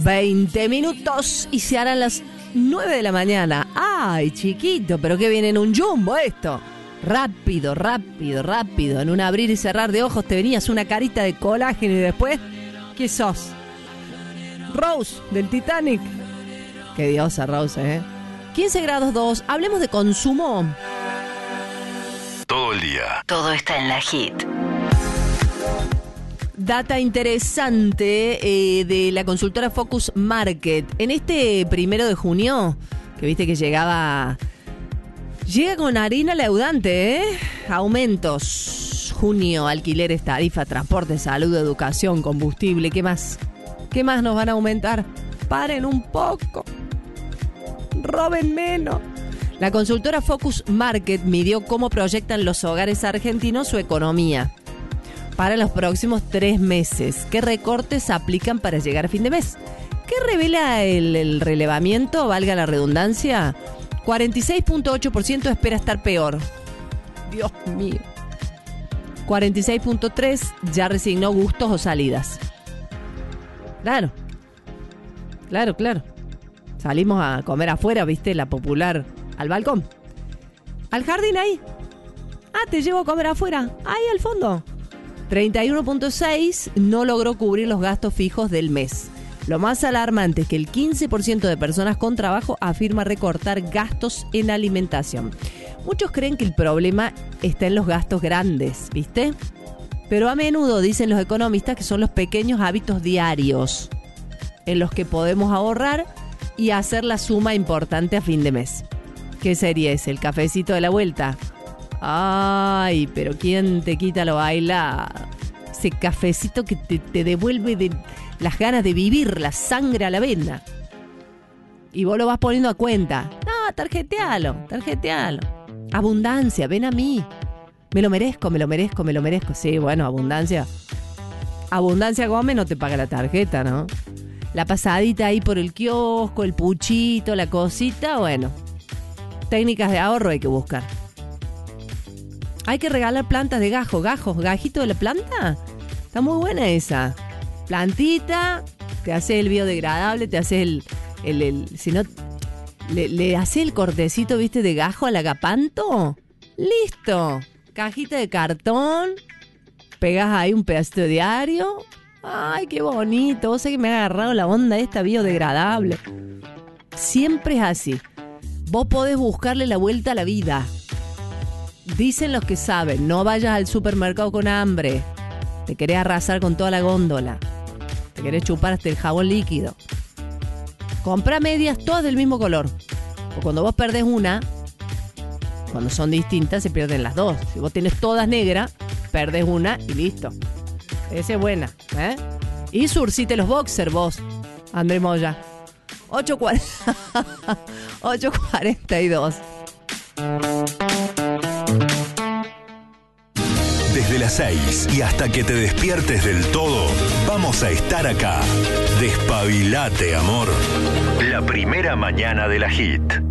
20 minutos y se harán las 9 de la mañana. ¡Ay, chiquito! ¿Pero qué viene en un jumbo esto? Rápido, rápido, rápido. En un abrir y cerrar de ojos te venías una carita de colágeno y después, ¿qué sos? Rose, del Titanic. Qué diosa Rose, 15 grados 2. Hablemos de consumo. Todo el día. Todo está en la Hit. Data interesante de la consultora Focus Market. En este 1 de junio, que viste que llega con harina leudante, aumentos. Junio, alquileres, tarifa, transporte, salud, educación, combustible. ¿Qué más? ¿Qué más nos van a aumentar? Paren un poco. Roben menos. La consultora Focus Market midió cómo proyectan los hogares argentinos su economía para los próximos 3 meses. ¿Qué recortes aplican para llegar a fin de mes? ¿Qué revela el relevamiento? Valga la redundancia. 46.8% espera estar peor. Dios mío. 46.3% ya resignó gustos o salidas. Claro. Salimos a comer afuera, ¿viste? La popular. Al balcón. Al jardín ahí. Ah, te llevo a comer afuera. Ahí al fondo. 31.6% no logró cubrir los gastos fijos del mes. Lo más alarmante es que el 15% de personas con trabajo afirma recortar gastos en alimentación. Muchos creen que el problema está en los gastos grandes, ¿viste? Pero a menudo dicen los economistas que son los pequeños hábitos diarios en los que podemos ahorrar y hacer la suma importante a fin de mes. ¿Qué sería ese? ¿El cafecito de la vuelta? Ay, pero ¿quién te quita lo baila? Ese cafecito que te devuelve las ganas de vivir, la sangre a la vena. Y vos lo vas poniendo a cuenta. No, tarjetealo. Abundancia, ven a mí. Me lo merezco. Sí, bueno, abundancia. Abundancia Gómez no te paga la tarjeta, ¿no? La pasadita ahí por el kiosco, el puchito, la cosita, bueno. Técnicas de ahorro hay que buscar. Hay que regalar plantas de gajito de la planta. Está muy buena esa. Plantita, te hace el biodegradable, te hace el si no, le hace el cortecito, ¿viste? De gajo al agapanto. Listo. Cajita de cartón. Pegas ahí un pedacito de diario. Ay, qué bonito. Vos sabés que me ha agarrado la onda esta biodegradable. Siempre es así. Vos podés buscarle la vuelta a la vida. Dicen los que saben, no vayas al supermercado con hambre. Te querés arrasar con toda la góndola. Te querés chupar hasta el jabón líquido. Compra medias todas del mismo color. O cuando vos perdés una, cuando son distintas se pierden las dos. Si vos tenés todas negras, perdés una y listo. Esa es buena, ¿eh? Y surcite los boxers vos, André Moya. 8:42. Desde las 6 y hasta que te despiertes del todo, vamos a estar acá. Despabilate, amor. La primera mañana de la Hit.